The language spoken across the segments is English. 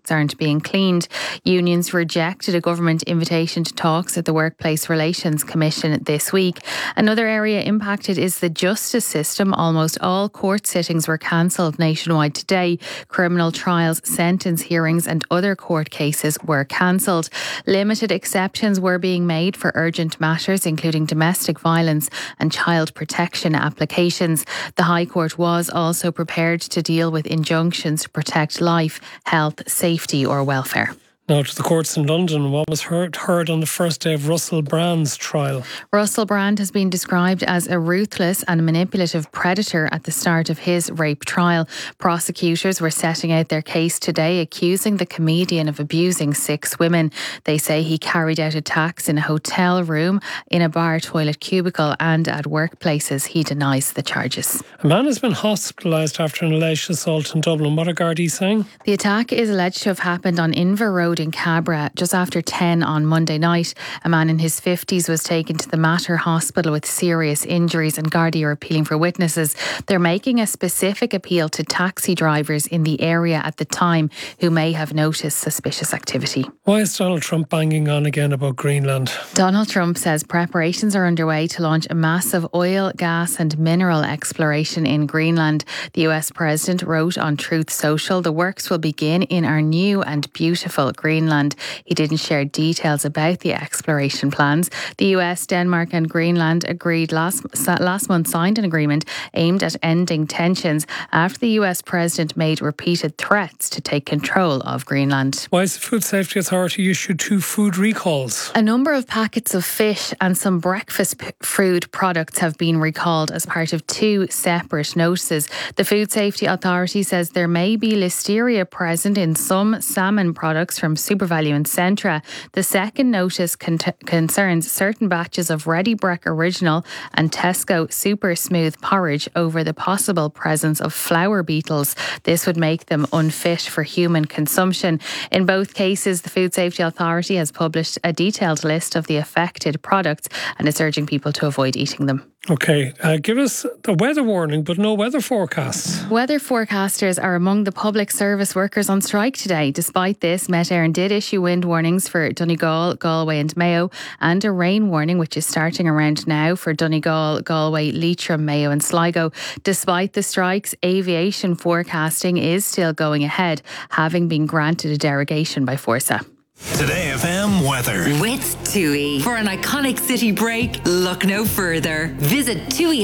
streets aren't being cleaned. Unions rejected a government invitation to talks at the Workplace Relations Commission this week. Another area impacted is the justice system. Almost all court sittings were cancelled nationwide today. Criminal trials, sentence hearings and other court cases were cancelled. Limited exceptions were being made for urgent matters, including domestic violence and child protection applications. The High Court was also prepared to deal with injunctions to protect life, health, safety or welfare. Now to the courts in London. What was heard on the first day of Russell Brand's trial? Russell Brand has been described as a ruthless and manipulative predator at the start of his rape trial. Prosecutors were setting out their case today, accusing the comedian of abusing 6 women. They say he carried out attacks in a hotel room, in a bar toilet cubicle and at workplaces. He denies the charges. A man has been hospitalised after an alleged assault in Dublin. What are Gardaí saying? The attack is alleged to have happened on Inver Road in Cabra just after 10 on Monday night. A man in his 50s was taken to the Mater Hospital with serious injuries, and Gardaí are appealing for witnesses. They're making a specific appeal to taxi drivers in the area at the time who may have noticed suspicious activity. Why is Donald Trump banging on again about Greenland? Donald Trump says preparations are underway to launch a massive oil, gas and mineral exploration in Greenland. The US President wrote on Truth Social, "The works will begin in our new and beautiful Greenland." He didn't share details about the exploration plans. The US, Denmark and Greenland agreed last month signed an agreement aimed at ending tensions after the US President made repeated threats to take control of Greenland. Why has the Food Safety Authority issued 2 food recalls? A number of packets of fish and some breakfast food products have been recalled as part of 2 separate notices. The Food Safety Authority says there may be listeria present in some salmon products from SuperValu and Centra. The second notice concerns certain batches of Ready Brek Original and Tesco Super Smooth porridge over the possible presence of flour beetles. This would make them unfit for human consumption. In both cases, the Food Safety Authority has published a detailed list of the affected products and is urging people to avoid eating them. OK, give us the weather warning, but no weather forecasts. Weather forecasters are among the public service workers on strike today. Despite this, Met Éireann did issue wind warnings for Donegal, Galway and Mayo, and a rain warning, which is starting around now for Donegal, Galway, Leitrim, Mayo and Sligo. Despite the strikes, aviation forecasting is still going ahead, having been granted a derogation by Forsa. Today FM weather. With TUI. For an iconic city break, look no further. Visit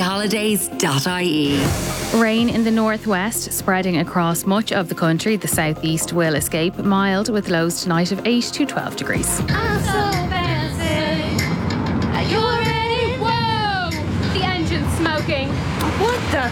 tuiholidays.ie. Rain in the northwest spreading across much of the country. The southeast will escape. Mild with lows tonight of 8 to 12 degrees. I'm so fancy. Are you ready? Whoa! The engine's smoking. What the?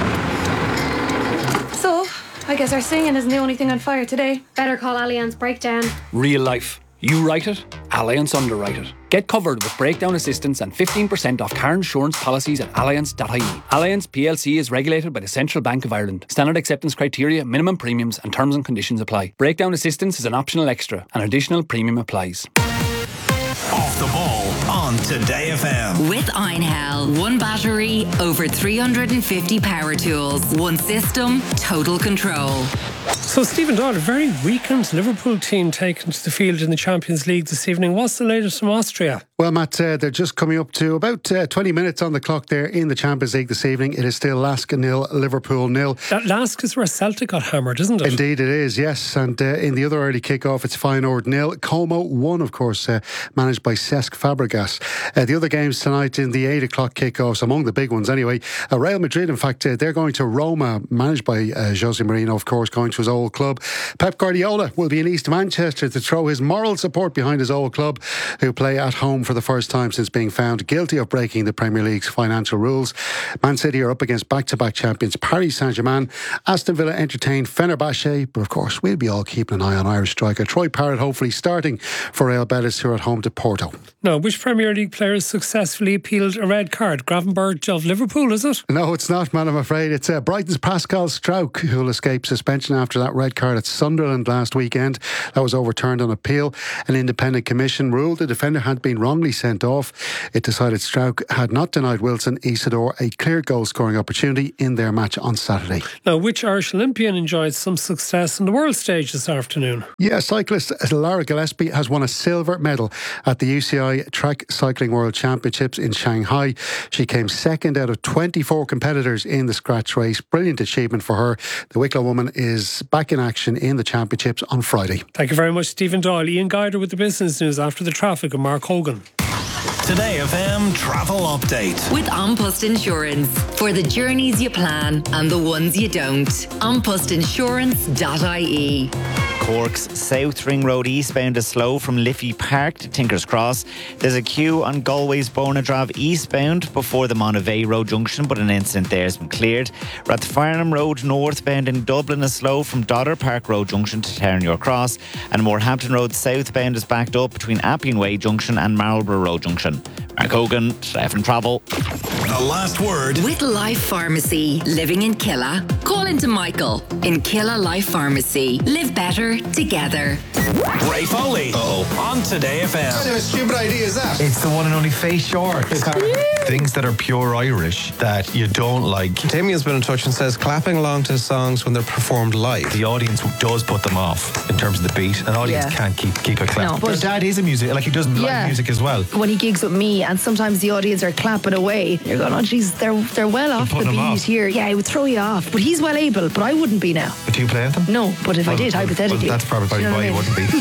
So, I guess our singing isn't the only thing on fire today. Better call Allianz Breakdown. Real life. You write it, Allianz underwrite it. Get covered with breakdown assistance and 15% off car insurance policies at allianz.ie. Allianz PLC is regulated by the Central Bank of Ireland. Standard acceptance criteria, minimum premiums and terms and conditions apply. Breakdown assistance is an optional extra. An additional premium applies. Off the ball on Today FM. With Einhell. 1 battery, over 350 power tools. 1 system, total control. So Stephen Dodd, a very weakened Liverpool team taken to the field in the Champions League this evening. What's the latest from Austria? Well, Matt, they're just coming up to about 20 minutes on the clock there in the Champions League this evening. It is still Lask 0, Liverpool 0. That Lask is where Celtic got hammered, isn't it? Indeed it is, yes. And in the other early kick-off, it's Feyenoord 0. Como 1, of course, managed by Cesc Fabregas. The other games tonight in the 8 o'clock kick-offs, among the big ones anyway. Real Madrid, in fact, they're going to Roma, managed by Jose Mourinho, of course, going to his old club. Pep Guardiola will be in East Manchester to throw his moral support behind his old club, who play at home for the first time since being found guilty of breaking the Premier League's financial rules. Man City are up against back-to-back champions Paris Saint-Germain. Aston Villa entertain Fenerbahce, but of course we'll be all keeping an eye on Irish striker Troy Parrott, hopefully starting for Real Betis, who are at home to Porto. No, which Premier League players successfully appealed a red card? Gravenberch of Liverpool, is it? No, it's not, man, I'm afraid. It's Brighton's Pascal Struijk who will escape suspension after that red card at Sunderland last weekend. That was overturned on appeal. An independent commission ruled the defender had been wrongly sent off. It decided Strauch had not denied Wilson Isidore a clear goal-scoring opportunity in their match on Saturday. Now, which Irish Olympian enjoyed some success on the world stage this afternoon? Yeah, cyclist Lara Gillespie has won a silver medal at the UCI Track Cycling World Championships in Shanghai. She came second out of 24 competitors in the scratch race. Brilliant achievement for her. The Wicklow woman is back in action in the championships on Friday. Thank you very much, Stephen Doyle. Ian Guider with the business news after the traffic and Mark Hogan. Today FM travel update with An Post Insurance. For the journeys you plan and the ones you don't. anpostinsurance.ie. Cork's South Ring Road eastbound is slow from Liffey Park to Tinkers Cross. There's a queue on Galway's Bonadrav eastbound before the Monavey Road junction, but an incident there has been cleared. Rathfarnham Road northbound in Dublin is slow from Dodder Park Road junction to Terranure Cross, and Moorhampton Road southbound is backed up between Appian Way junction and Marlborough Road junction. Mark Hogan, FM Travel. The last word with Life Pharmacy. Living in Killa? Call into Michael in Killa Life Pharmacy. Live better together. Ray Foley on Today FM. What kind of a stupid idea is that? It's the one and only Face Shorts. Things that are pure Irish that you don't like. Damien's been in touch and says clapping along to songs when they're performed live. The audience does put them off in terms of the beat. An audience can't keep a clap. No, but Dad is a music, like he does live music as well. When he gigs with me, and sometimes the audience are clapping away, you're going, oh geez, they're well off the beat here. Yeah, it would throw you off. But he's well able, but I wouldn't be now. But do you play them? No, but if I did, hypothetically. Well, that's probably why you wouldn't be.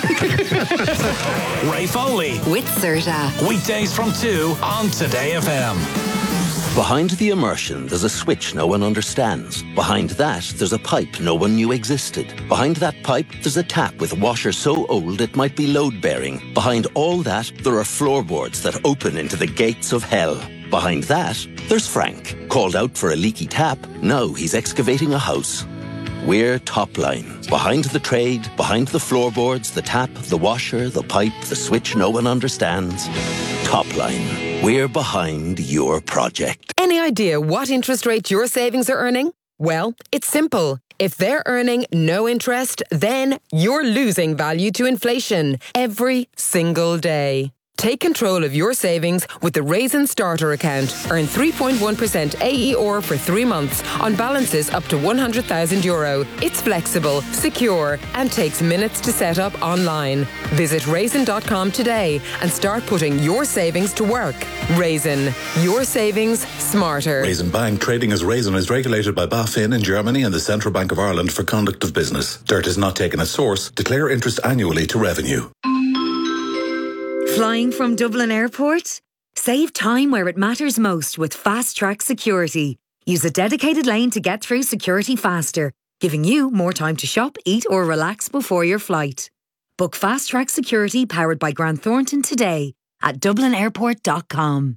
Ray Foley with Serta. Weekdays from 2 on Today FM. Behind the immersion, there's a switch no one understands. Behind that, there's a pipe no one knew existed. Behind that pipe, there's a tap with a washer so old it might be load-bearing. Behind all that, there are floorboards that open into the gates of hell. Behind that, there's Frank. Called out for a leaky tap, now he's excavating a house. We're Topline. Behind the trade, behind the floorboards, the tap, the washer, the pipe, the switch no one understands. Topline. We're behind your project. Any idea what interest rate your savings are earning? Well, it's simple. If they're earning no interest, then you're losing value to inflation every single day. Take control of your savings with the Raisin Starter account. Earn 3.1% AER for 3 months on balances up to €100,000. It's flexible, secure, and takes minutes to set up online. Visit raisin.com today and start putting your savings to work. Raisin, your savings smarter. Raisin Bank, trading as Raisin, is regulated by BaFin in Germany and the Central Bank of Ireland for conduct of business. Dirt is not taken as source. Declare interest annually to revenue. Flying from Dublin Airport? Save time where it matters most with Fast Track Security. Use a dedicated lane to get through security faster, giving you more time to shop, eat or relax before your flight. Book Fast Track Security powered by Grant Thornton today at dublinairport.com.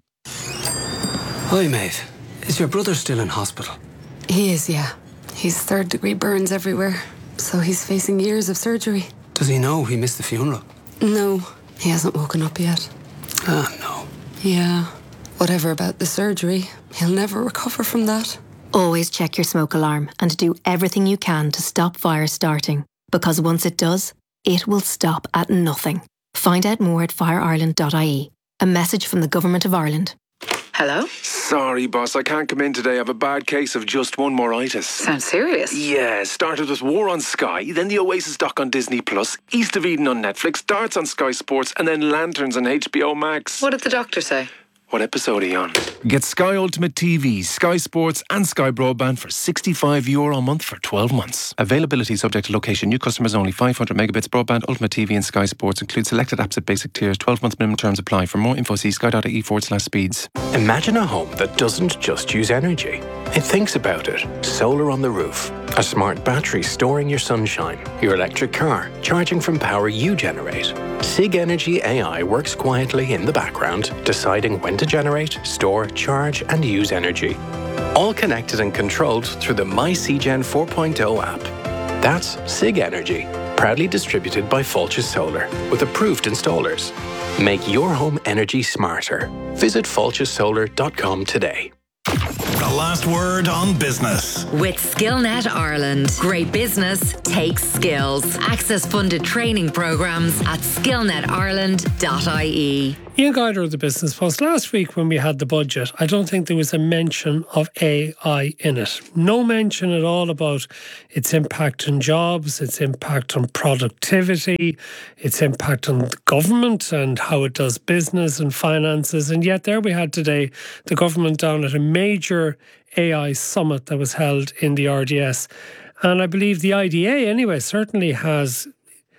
Hi mate, is your brother still in hospital? He is, yeah. He's 3rd-degree burns everywhere, so he's facing years of surgery. Does he know he missed the funeral? No. He hasn't woken up yet. Ah, no. Yeah. Whatever about the surgery, he'll never recover from that. Always check your smoke alarm and do everything you can to stop fire starting. Because once it does, it will stop at nothing. Find out more at fireireland.ie. A message from the Government of Ireland. Hello? Sorry, boss, I can't come in today. I have a bad case of just one moritis. Sounds serious. Yeah, started with War on Sky, then the Oasis doc on Disney+, East of Eden on Netflix, Darts on Sky Sports, and then Lanterns on HBO Max. What did the doctor say? What episode are you on? Get Sky Ultimate TV, Sky Sports and Sky Broadband for €65 a month for 12 months. Availability subject to location. New customers only. 500 megabits broadband, Ultimate TV and Sky Sports. Include selected apps at basic tiers. 12-month minimum terms apply. For more info, see sky.ie/speeds. Imagine a home that doesn't just use energy. It thinks about it. Solar on the roof. A smart battery storing your sunshine. Your electric car charging from power you generate. SIG Energy AI works quietly in the background, deciding when to generate, store, charge and use energy. All connected and controlled through the MyCGen 4.0 app. That's SIG Energy, proudly distributed by Fulches Solar, with approved installers. Make your home energy smarter. Visit fulchessolar.com today. The last word on business. With Skillnet Ireland. Great business takes skills. Access funded training programs at skillnetireland.ie. Ian Guider of the Business Post. Last week when we had the budget, I don't think there was a mention of AI in it. No mention at all about its impact on jobs, its impact on productivity, its impact on the government and how it does business and finances. And yet there we had today the government down at a major AI summit that was held in the RDS. And I believe the IDA anyway certainly has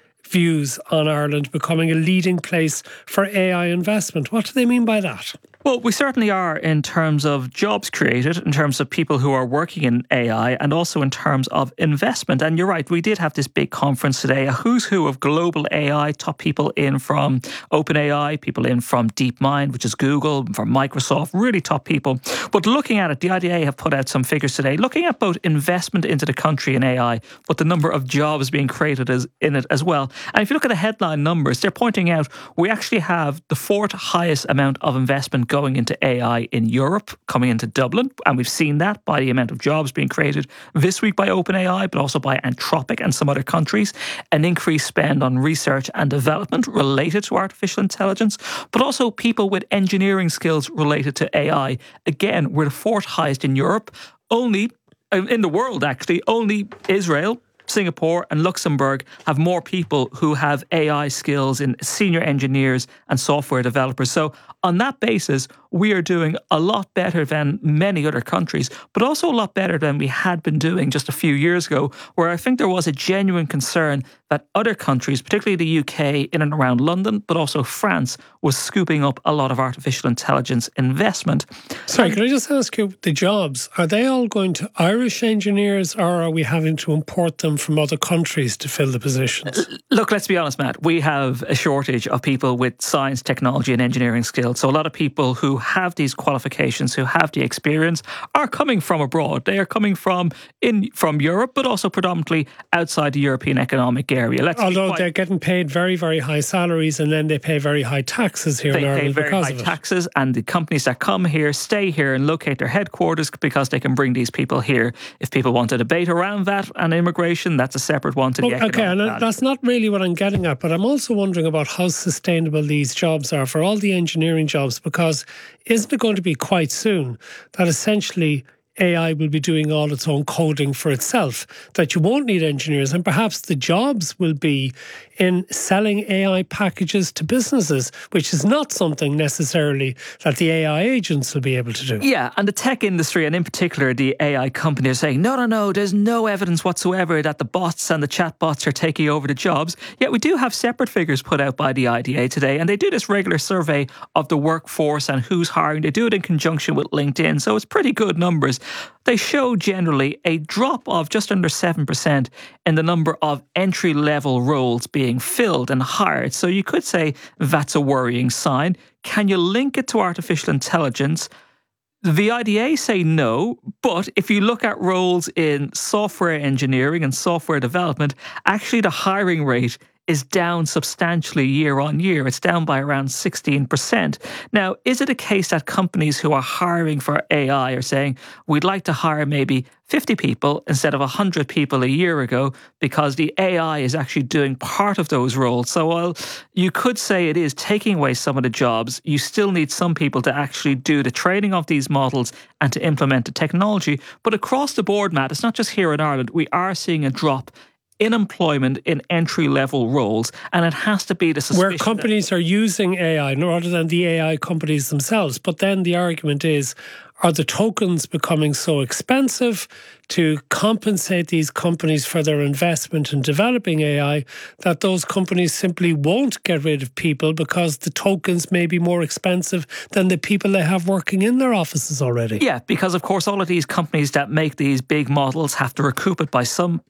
views on Ireland becoming a leading place for AI investment. What do they mean by that? Well, we certainly are in terms of jobs created, in terms of people who are working in AI, and also in terms of investment. And you're right, we did have this big conference today, a who's who of global AI, top people in from OpenAI, people in from DeepMind, which is Google, from Microsoft, really top people. But looking at it, the IDA have put out some figures today, looking at both investment into the country in AI, but the number of jobs being created in it as well. And if you look at the headline numbers, they're pointing out we actually have the fourth highest amount of investment going into AI in Europe, coming into Dublin. And we've seen that by the amount of jobs being created this week by OpenAI, but also by Anthropic and some other countries. An increased spend on research and development related to artificial intelligence, but also people with engineering skills related to AI. Again, we're the fourth highest in Europe. Only, in the world actually, only Israel, Singapore and Luxembourg have more people who have AI skills in senior engineers and software developers. So on that basis, we are doing a lot better than many other countries, but also a lot better than we had been doing just a few years ago, where I think there was a genuine concern that other countries, particularly the UK in and around London, but also France, was scooping up a lot of artificial intelligence investment. Sorry, can I just ask you, the jobs, are they all going to Irish engineers, or are we having to import them from other countries to fill the positions? Look, let's be honest, Matt. We have a shortage of people with science, technology and engineering skills. So a lot of people who have these qualifications, who have the experience, are coming from abroad. They are coming from Europe, but also predominantly outside the European economic area. Although they're getting paid very, very high salaries, and then they pay very high taxes here in Ireland because of it. They pay very high taxes, and the companies that come here stay here and locate their headquarters because they can bring these people here. If people want a debate around that and immigration, that's a separate one to the economic value. That's not really what I'm getting at, but I'm also wondering about how sustainable these jobs are for all the engineering jobs, because isn't it going to be quite soon that essentially AI will be doing all its own coding for itself, that you won't need engineers, and perhaps the jobs will be in selling AI packages to businesses, which is not something necessarily that the AI agents will be able to do. Yeah, and the tech industry, and in particular the AI companies, are saying, no, there's no evidence whatsoever that the bots and the chatbots are taking over the jobs. Yet we do have separate figures put out by the IDA today, and they do this regular survey of the workforce and who's hiring. They do it in conjunction with LinkedIn, so it's pretty good numbers. They show generally a drop of just under 7% in the number of entry-level roles being filled and hired. So you could say that's a worrying sign. Can you link it to artificial intelligence? The IDA say no, but if you look at roles in software engineering and software development, actually the hiring rate is down substantially year on year. It's down by around 16%. Now, is it a case that companies who are hiring for AI are saying, we'd like to hire maybe 50 people instead of 100 people a year ago because the AI is actually doing part of those roles? So while you could say it is taking away some of the jobs, you still need some people to actually do the training of these models and to implement the technology. But across the board, Matt, it's not just here in Ireland, we are seeing a drop in employment in entry-level roles, and it has to be the suspicion where companies are using AI rather than the AI companies themselves. But then the argument is, are the tokens becoming so expensive to compensate these companies for their investment in developing AI that those companies simply won't get rid of people because the tokens may be more expensive than the people they have working in their offices already? Yeah, because of course all of these companies that make these big models have to recoup it by some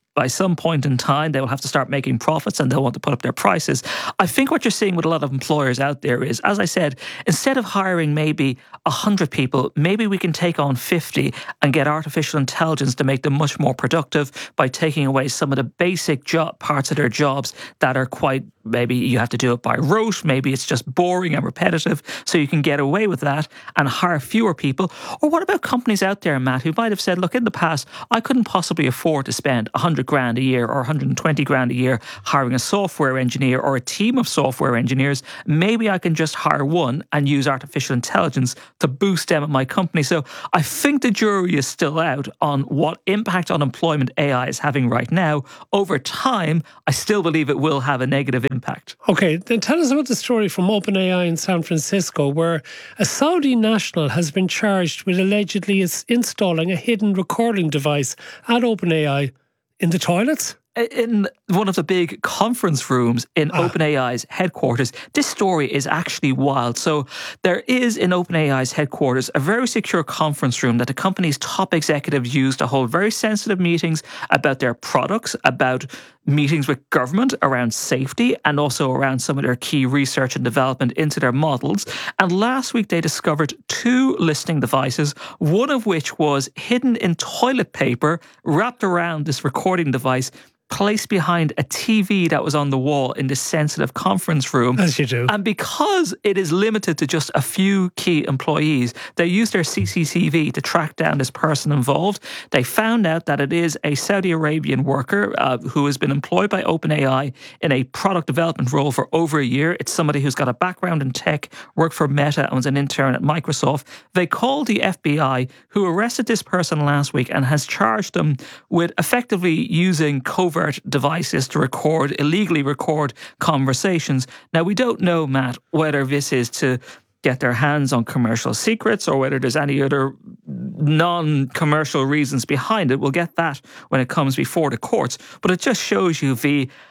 by some point in time, they will have to start making profits and they'll want to put up their prices. I think what you're seeing with a lot of employers out there is, as I said, instead of hiring maybe 100 people, maybe we can take on 50 and get artificial intelligence to make them much more productive by taking away some of the basic parts of their jobs that are quite, maybe you have to do it by rote, maybe it's just boring and repetitive, so you can get away with that and hire fewer people. Or what about companies out there, Matt, who might have said, look, in the past, I couldn't possibly afford to spend 100 grand a year or 120 grand a year hiring a software engineer or a team of software engineers. Maybe I can just hire one and use artificial intelligence to boost them at my company. So I think the jury is still out on what impact on employment AI is having right now. Over time, I still believe it will have a negative impact. Okay, then tell us about the story from OpenAI in San Francisco, where a Saudi national has been charged with allegedly installing a hidden recording device at OpenAI in the toilets? In one of the big conference rooms in OpenAI's headquarters. This story is actually wild. So there is in OpenAI's headquarters a very secure conference room that the company's top executives use to hold very sensitive meetings about their products, about meetings with government around safety, and also around some of their key research and development into their models. And last week they discovered 2 listening devices, one of which was hidden in toilet paper wrapped around this recording device, placed behind a TV that was on the wall in this sensitive conference room. As you do. And because it is limited to just a few key employees, they used their CCTV to track down this person involved. They found out that it is a Saudi Arabian worker who has been employed by OpenAI in a product development role for over a year. It's somebody who's got a background in tech, worked for Meta and was an intern at Microsoft. They called the FBI, who arrested this person last week and has charged them with effectively using covert devices to illegally record conversations. Now, we don't know, Matt, whether this is to get their hands on commercial secrets or whether there's any other non-commercial reasons behind it. We'll get that when it comes before the courts. But it just shows you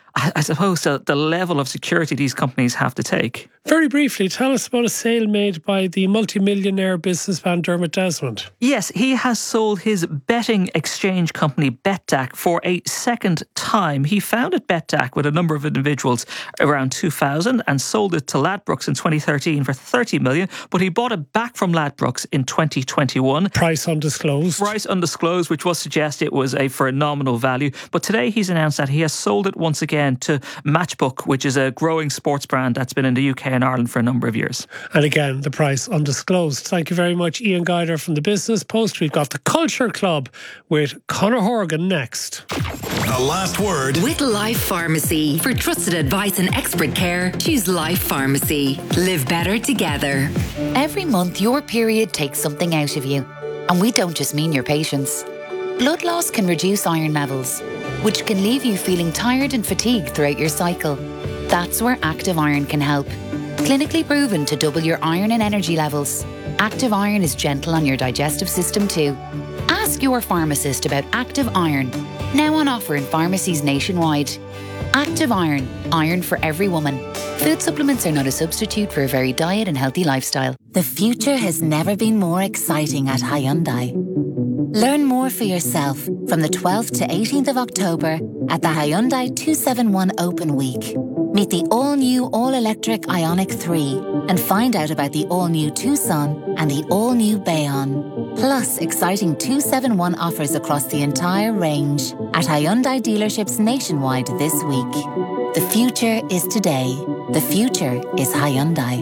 I suppose, the level of security these companies have to take. Very briefly, tell us about a sale made by the multimillionaire businessman Dermot Desmond. Yes, he has sold his betting exchange company Betdaq for a second time. He founded Betdaq with a number of individuals around 2000 and sold it to Ladbrokes in 2013 for 30 million, but he bought it back from Ladbrokes in 2021. Price undisclosed, which was suggest it was for a nominal value. But today he's announced that he has sold it once again to Matchbook, which is a growing sports brand that's been in the UK and Ireland for a number of years. And again, the price undisclosed. Thank you very much, Ian Guider from the Business Post. We've got the Culture Club with Conor Horgan next. The last word with Life Pharmacy. For trusted advice and expert care, choose Life Pharmacy. Live better together. Every month your period takes something out of you, and we don't just mean your patience. Blood loss can reduce iron levels, which can leave you feeling tired and fatigued throughout your cycle. That's where Active Iron can help. Clinically proven to double your iron and energy levels, Active Iron is gentle on your digestive system too. Ask your pharmacist about Active Iron, now on offer in pharmacies nationwide. Active Iron, iron for every woman. Food supplements are not a substitute for a varied diet and healthy lifestyle. The future has never been more exciting at Hyundai. Learn more for yourself from the 12th to 18th of October at the Hyundai 271 Open Week. Meet the all-new all-electric Ioniq 3 and find out about the all-new Tucson and the all-new Bayon. Plus exciting 271 offers across the entire range at Hyundai dealerships nationwide this week. The future is today. The future is Hyundai.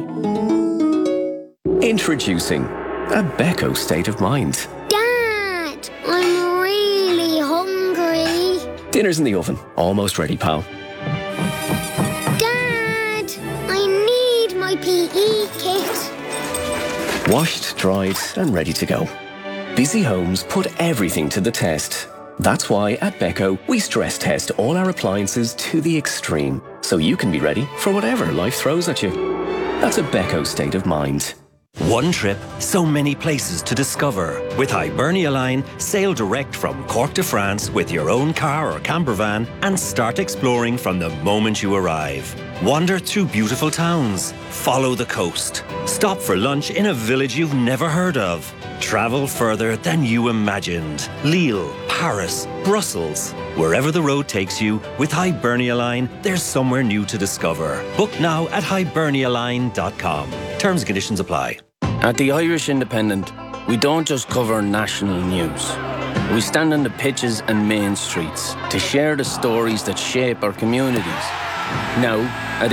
Introducing a Beko state of mind. Dad, I'm really hungry. Dinner's in the oven. Almost ready, pal. Dad, I need my PE kit. Washed, dried, and ready to go. Busy homes put everything to the test. That's why at Beko, we stress test all our appliances to the extreme, so you can be ready for whatever life throws at you. That's a Beko state of mind. One trip, so many places to discover. With Hibernia Line, sail direct from Cork to France with your own car or camper van and start exploring from the moment you arrive. Wander through beautiful towns. Follow the coast. Stop for lunch in a village you've never heard of. Travel further than you imagined. Lille, Paris, Brussels. Wherever the road takes you, with Hibernia Line, there's somewhere new to discover. Book now at hibernialine.com. Terms and conditions apply. At the Irish Independent, we don't just cover national news. We stand on the pitches and main streets to share the stories that shape our communities. Now, at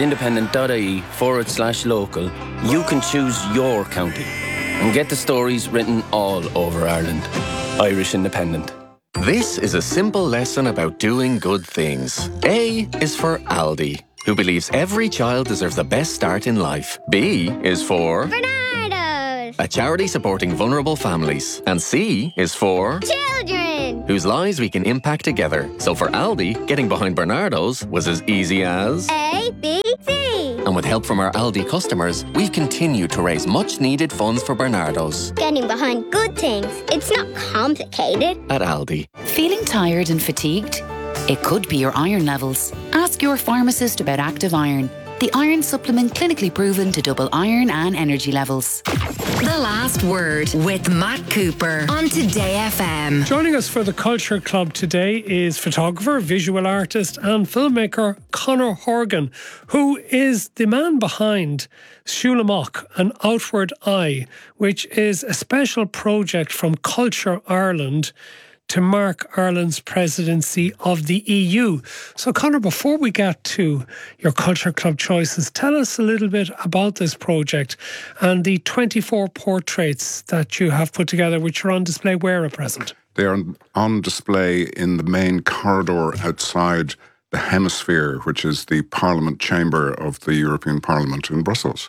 independent.ie/local, you can choose your county and get the stories written all over Ireland. Irish Independent. This is a simple lesson about doing good things. A is for Aldi, who believes every child deserves the best start in life. B is for Bernardo's, a charity supporting vulnerable families. And C is for children, whose lives we can impact together. So for Aldi, getting behind Bernardo's was as easy as A, B, C. And with help from our Aldi customers, we've continued to raise much-needed funds for Bernardo's. Getting behind good things. It's not complicated. At Aldi. Feeling tired and fatigued? It could be your iron levels. Ask your pharmacist about Active Iron, the iron supplement clinically proven to double iron and energy levels. The Last Word with Matt Cooper on Today FM. Joining us for the Culture Club today is photographer, visual artist and filmmaker Conor Horgan, who is the man behind Shulamach, An Outward Eye, which is a special project from Culture Ireland to mark Ireland's presidency of the EU. So, Conor, before we get to your Culture Club choices, tell us a little bit about this project and the 24 portraits that you have put together, which are on display where at present? They are on display in the main corridor outside the Hemisphere, which is the Parliament chamber of the European Parliament in Brussels.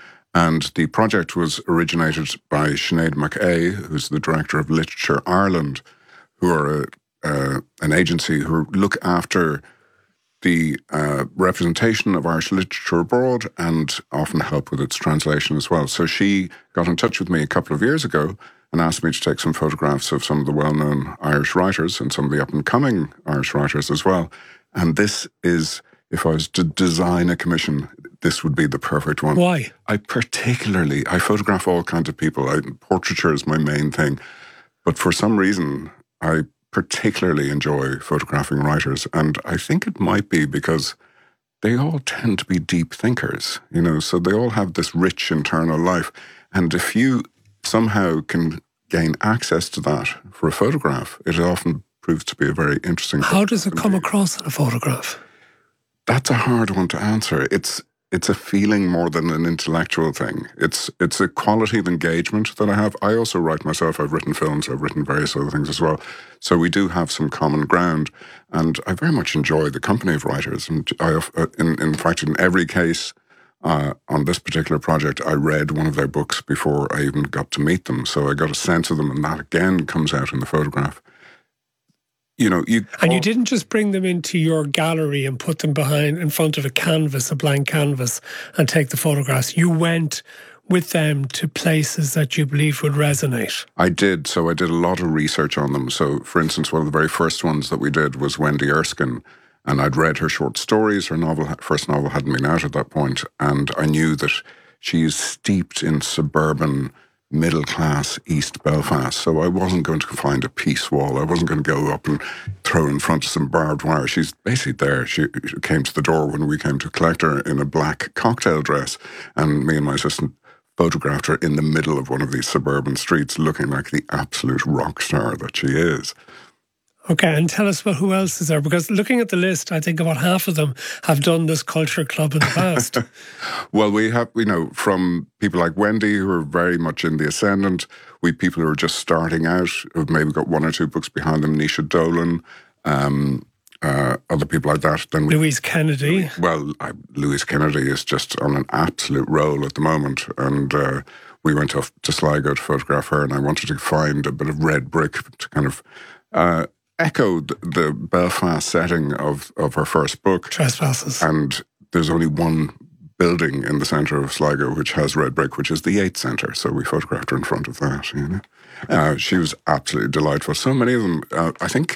And the project was originated by Sinead McA, who's the director of Literature Ireland, who are an agency who look after the representation of Irish literature abroad and often help with its translation as well. So she got in touch with me a couple of years ago and asked me to take some photographs of some of the well-known Irish writers and some of the up-and-coming Irish writers as well. And this is, if I was to design a commission, this would be the perfect one. Why? I photograph all kinds of people. Portraiture is my main thing. But for some reason, I particularly enjoy photographing writers, and I think it might be because they all tend to be deep thinkers, so they all have this rich internal life. And if you somehow can gain access to that for a photograph, it often proves to be a very interesting thing. How does it come across in a photograph? That's a hard one to answer. It's a feeling more than an intellectual thing. It's a quality of engagement that I have. I also write myself. I've written films. I've written various other things as well. So we do have some common ground. And I very much enjoy the company of writers. And in fact, in every case on this particular project, I read one of their books before I even got to meet them. So I got a sense of them. And that again comes out in the photograph. And you didn't just bring them into your gallery and put them in front of a blank canvas, and take the photographs. You went with them to places that you believed would resonate. I did. So I did a lot of research on them. So, for instance, one of the very first ones that we did was Wendy Erskine. And I'd read her short stories. Her first novel hadn't been out at that point. And I knew that she's steeped in suburban middle-class East Belfast, so I wasn't going to find a peace wall. I wasn't going to go up and throw in front of some barbed wire. She's basically there. She came to the door when we came to collect her in a black cocktail dress, and me and my assistant photographed her in the middle of one of these suburban streets, looking like the absolute rock star that she is. Okay, and tell us about who else is there, because looking at the list, I think about half of them have done this Culture Club in the past. Well, we have, from people like Wendy, who are very much in the ascendant. We people who are just starting out, who've maybe got one or two books behind them, Nisha Dolan, other people like that. Then Louise Kennedy. Louise Kennedy is just on an absolute roll at the moment, and we went off to Sligo to photograph her, and I wanted to find a bit of red brick to kind of echo the Belfast setting of her first book. Trespasses. And there's only one building in the centre of Sligo, which has red brick, which is the Yates Centre. So we photographed her in front of that, you know. She was absolutely delightful. So many of them, I think,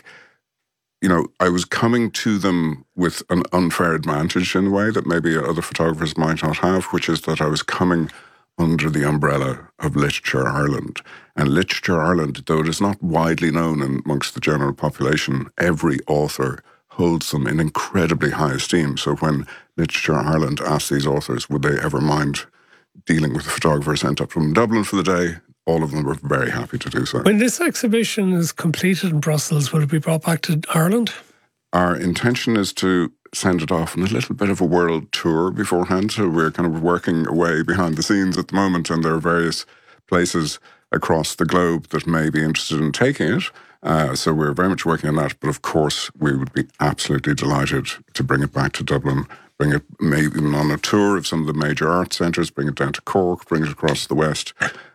you know, I was coming to them with an unfair advantage in a way that maybe other photographers might not have, which is that I was coming under the umbrella of Literature Ireland. And Literature Ireland, though it is not widely known amongst the general population, every author holds them in incredibly high esteem. So when Literature Ireland asked these authors would they ever mind dealing with a photographer sent up from Dublin for the day, all of them were very happy to do so. When this exhibition is completed in Brussels, will it be brought back to Ireland? Our intention is to send it off on a little bit of a world tour beforehand. So we're kind of working away behind the scenes at the moment, and there are various places across the globe that may be interested in taking it. So we're very much working on that. But of course, we would be absolutely delighted to bring it back to Dublin, bring it maybe on a tour of some of the major art centres, bring it down to Cork, bring it across the West.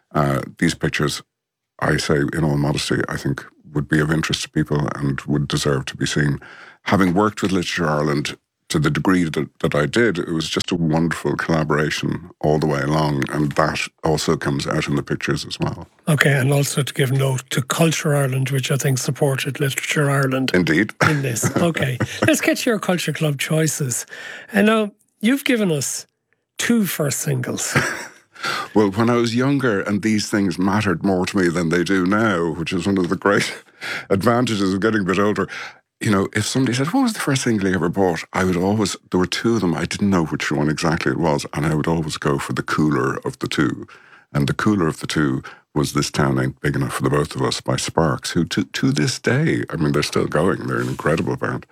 These pictures, I say in all modesty, I think would be of interest to people and would deserve to be seen. Having worked with Literature Ireland to the degree that I did, it was just a wonderful collaboration all the way along, and that also comes out in the pictures as well. Okay, and also to give note to Culture Ireland, which I think supported Literature Ireland. Indeed. In this. Okay, let's get to your Culture Club choices. And now, you've given us 2 first singles. Well, when I was younger and these things mattered more to me than they do now, which is one of the great advantages of getting a bit older, you know, if somebody said, what was the first single you ever bought? I would always, there were 2 of them, I didn't know which one exactly it was, and I would always go for the cooler of the 2. And the cooler of the 2 was This Town Ain't Big Enough for the Both of Us by Sparks, who to this day, I mean, they're still going, they're an incredible band,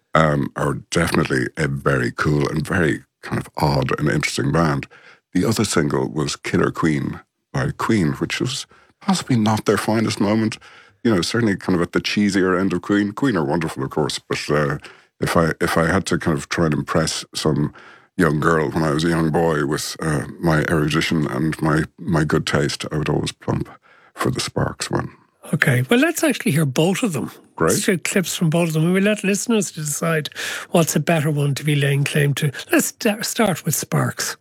are definitely a very cool and very kind of odd and interesting band. The other single was Killer Queen by Queen, which was possibly not their finest moment. You know, certainly kind of at the cheesier end of Queen. Queen are wonderful, of course, but if I had to kind of try and impress some young girl when I was a young boy with my erudition and my good taste, I would always plump for the Sparks one. Okay, well, let's actually hear both of them. Great. Let's hear clips from both of them, and we'll let listeners decide what's a better one to be laying claim to. Let's start with Sparks.